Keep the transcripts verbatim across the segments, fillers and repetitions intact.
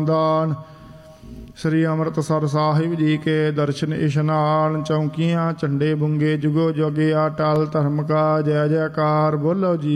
ਖਾਨਦਾਨ। श्री अमृतसर साहिब जी के दर्शन इशनान। चौंकियाँ झंडे बुंगे जुगो जोगे अटल धर्म का जय जयकार बोलो जी।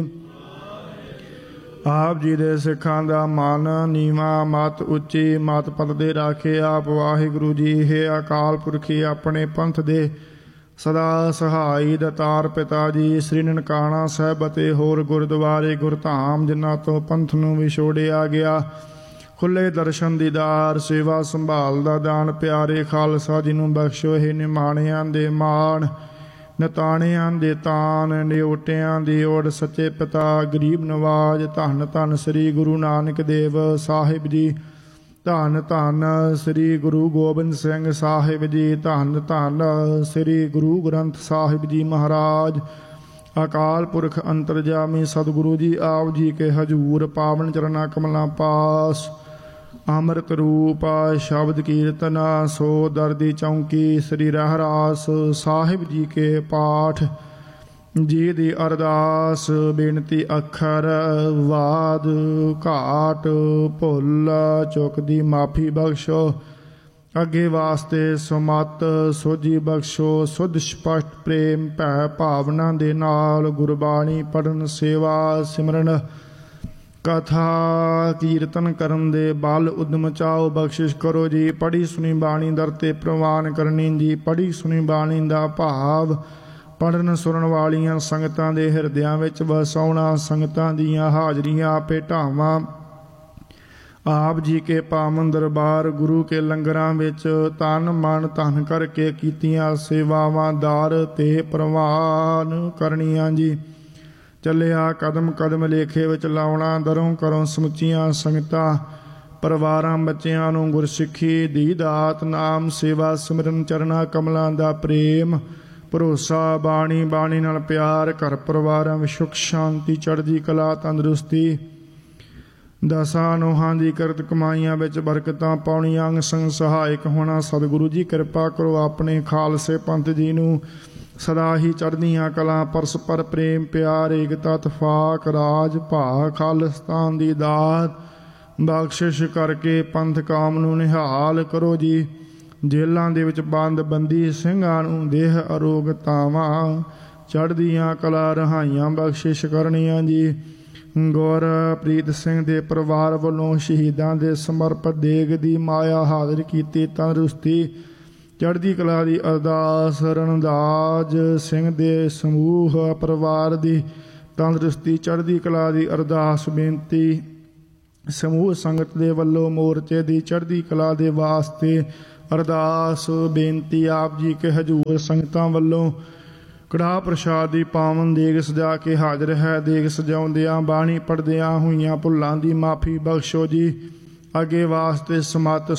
आप जी दे सिखां दा मन नीवा मत उच्ची मत पद दे राखे आप वाहिगुरु जी। हे अकाल पुरखी अपने पंथ दे सदा सहाई दतार पिता जी। श्री ननकाना साहिब ते होर गुरुद्वारे गुरधाम जिन्हां तो पंथ नूं विछोड़िया गया। खुले दर्शन दीदार सेवा संभाल दा दान प्यारे खालसा जी नूं बख्शो। हे निमाणियां दे मान नताणियां दे तान निओटियां दी ओड़ सच्चे पिता गरीब नवाज। धन धन श्री गुरु नानक देव साहिब जी। धन धन श्री गुरु गोबिंद सिंह साहिब जी। धन धन श्री गुरु ग्रंथ साहिब जी महाराज। अकाल पुरख अंतरजामी सतगुरु जी आप जी के हजूर पावन चरना कमला पास। अमृत रूप शब्द कीर्तना सो दर्दी चौंकी। श्री रहरास साहिब जी के पाठ जी दी अरदास। बेनती अखर वाद घाट भुल चुक दी माफी बख्शो। अगे वास्ते सुमत सोझी बख्शो। सुध स्पष्ट प्रेम भै भावना दे नाल गुरबाणी पढ़न सेवा सिमरन कथा कीर्तन करन दे बल उद्यम चाओ बख्शिश करो जी। पढ़ी सुनी बाणी दर ते प्रवान करनी जी। पढ़ी सुनी बाणी दा भाव पढ़न सुनन वालियां संगतां दे हिरदियां विच वसाउणा। संगतां दीयां हाजरियां भेटावां आप जी के पावन दरबार गुरु के लंगरां विच तन मन धन करके कीतियां सेवावां दार ते प्रवान करनियां जी। ਚੱਲਿਆ ਕਦਮ ਕਦਮ ਲੇਖੇ ਵਿੱਚ ਲਾਉਣਾ। ਦਰੋਂ ਕਰੋਂ ਸਮੁੱਚੀਆਂ ਸੰਗਤਾਂ ਪਰਿਵਾਰਾਂ ਬੱਚਿਆਂ ਨੂੰ ਗੁਰਸਿੱਖੀ ਦੀ ਦਾਤ ਨਾਮ ਸੇਵਾ ਸਿਮਰਨ ਚਰਨਾਂ ਕਮਲਾਂ ਦਾ ਪ੍ਰੇਮ ਭਰੋਸਾ ਬਾਣੀ ਬਾਣੀ ਨਾਲ ਪਿਆਰ ਘਰ ਪਰਿਵਾਰਾਂ ਵਿੱਚ ਸੁੱਖ ਸ਼ਾਂਤੀ ਚੜ੍ਹਦੀ ਕਲਾ ਤੰਦਰੁਸਤੀ ਦਸਾਂ ਨੋਹਾਂ ਦੀ ਕਿਰਤ ਕਮਾਈਆਂ ਵਿੱਚ ਬਰਕਤਾਂ ਪਾਉਣੀਆਂ ਅੰਗ ਸੰਗ ਸਹਾਇਕ ਹੋਣਾ। ਸਤਿਗੁਰੂ ਜੀ ਕਿਰਪਾ ਕਰੋ ਆਪਣੇ ਖਾਲਸੇ ਪੰਥ ਜੀ ਨੂੰ सदा ही चढ़दियाँ कला परस्पर प्रेम प्यार एकता तफाक राज भा खालिस्तान दी दात बख्शिश करके पंथ काम नूं निहाल करो जी। जेलां दे विच बंद बंदी ਸਿੰਘਾਂ ਨੂੰ देह अरोगतावां चढ़दियाँ कला रहाइयां बख्शिश करनियां जी। गुरप्रीत सिंह दे परिवार ਵੱਲੋਂ शहीदां दे समर्पित देग दी माया हाजिर कीती तंदरुस्ती चढ़दी कला की अरदास। रणदाज सिंह दे समूह परिवार की तंदरुस्ती चढ़दी कला की अरदास बेनती। समूह संगत दे वल्लों मोर्चे की चढ़दी कला के वास्ते अरदास बेनती। आप जी के हजूर संगतां वल्लों कड़ाह प्रसाद की पावन देग सजा के हाजिर है। देग सजाउंदियां बाणी पढ़दियां होइयां भुल्लां की माफ़ी बख्शो जी। अगे वास्ते समत